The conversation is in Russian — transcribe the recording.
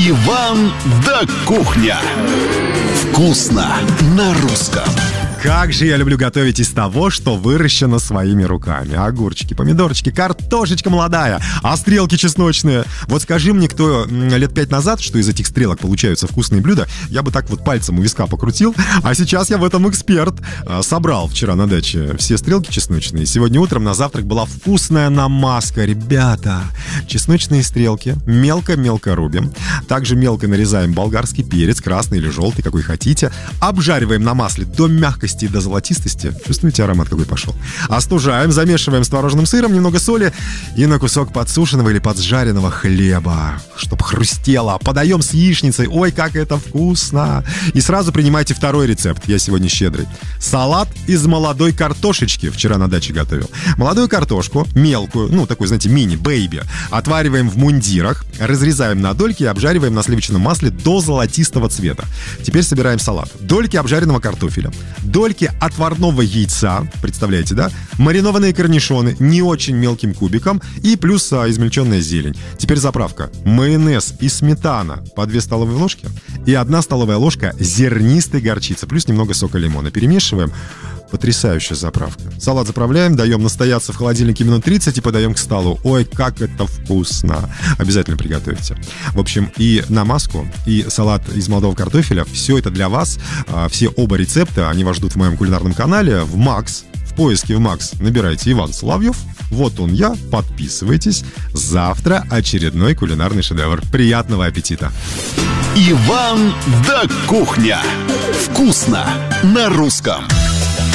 Иван да Кухня. Вкусно на русском. Как же я люблю готовить из того, что выращено своими руками. Огурчики, помидорчики, картошечка молодая, а стрелки чесночные. Вот скажи мне, кто лет 5 назад, что из этих стрелок получаются вкусные блюда, я бы так вот пальцем у виска покрутил, а сейчас я в этом эксперт. Собрал вчера на даче все стрелки чесночные. Сегодня утром на завтрак была вкусная намазка. Ребята, чесночные стрелки мелко-мелко рубим. Также мелко нарезаем болгарский перец, красный или желтый, какой хотите. Обжариваем на масле до мягкости и до золотистости. Чувствуете, аромат какой пошел? Остужаем, замешиваем с творожным сыром, немного соли и на кусок подсушенного или поджаренного хлеба, чтоб хрустело. Подаем с яичницей. Ой, как это вкусно! И сразу принимайте второй рецепт. Я сегодня щедрый. Салат из молодой картошечки. Вчера на даче готовил. Молодую картошку, мелкую, ну, такой, знаете, мини-бэйби, отвариваем в мундирах, разрезаем на дольки и обжариваем на сливочном масле до золотистого цвета. Теперь собираем салат. Дольки обжаренного картофеля, дольки отварного яйца, представляете, да? Маринованные корнишоны не очень мелким кубиком и плюс измельченная зелень. Теперь заправка. Майонез и сметана по 2 столовые ложки и 1 столовая ложка зернистой горчицы, плюс немного сока лимона. Перемешиваем. Потрясающая заправка. Салат заправляем, даем настояться в холодильнике минут 30 и подаем к столу. Ой, как это вкусно! Обязательно приготовьте. В общем, и намазку, и салат из молодого картофеля, все это для вас. Все оба рецепта, они вас ждут в моем кулинарном канале, в Макс. В поиске в Макс набирайте Иван Соловьев. Вот он я, подписывайтесь. Завтра очередной кулинарный шедевр. Приятного аппетита! Иван да Кухня. Вкусно на русском.